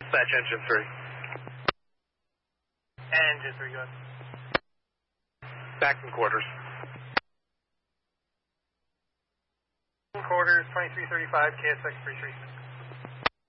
Dispatch engine 3. Engine 3, go ahead. Back in quarters. Quarters, 2335, KSX 336.